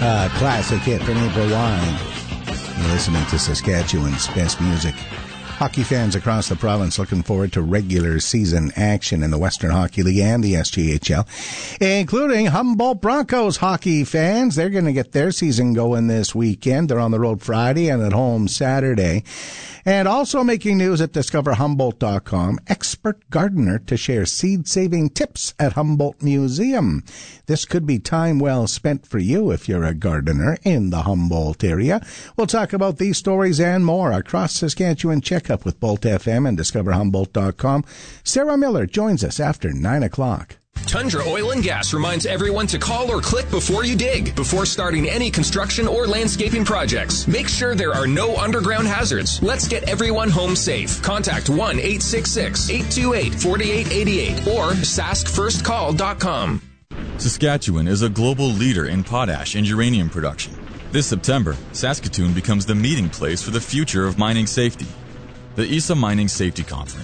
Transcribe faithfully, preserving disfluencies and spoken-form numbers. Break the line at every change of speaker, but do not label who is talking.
Uh, classic hit from April Wine. You're listening to Saskatchewan's best music. Hockey fans across the province looking forward to regular season action in the Western Hockey League and the S G H L, including Humboldt Broncos hockey fans. They're going to get their season going this weekend. They're on the road Friday and at home Saturday. And also making news at discover humboldt dot com, expert gardener to share seed-saving tips at Humboldt Museum. This could be time well spent for you if you're a gardener in the Humboldt area. We'll talk about these stories and more across Saskatchewan. Check up with Bolt F M and discover humboldt dot com. Sarah Miller joins us after nine o'clock.
Tundra Oil and Gas reminds everyone to call or click before you dig, before starting any construction or landscaping projects. Make sure there are no underground hazards. Let's get everyone home safe. Contact one eight six six, eight two eight, four eight eight eight or sask first call dot com.
Saskatchewan is a global leader in potash and uranium production. This September, Saskatoon becomes the meeting place for the future of mining safety. The E S A Mining Safety Conference